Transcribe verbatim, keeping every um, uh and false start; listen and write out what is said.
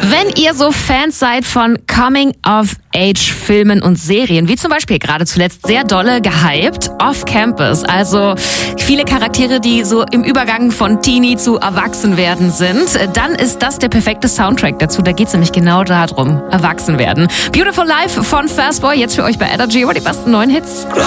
Wenn ihr so Fans seid von Coming-of-Age-Filmen und Serien, wie zum Beispiel gerade zuletzt sehr dolle gehypt, Off Campus, also viele Charaktere, die so im Übergang von Teenie zu Erwachsenwerden sind, dann ist das der perfekte Soundtrack dazu. Da geht's nämlich genau darum, Erwachsenwerden. Beautiful Life von Fastboy, jetzt für euch bei Energy, über die besten neuen Hits.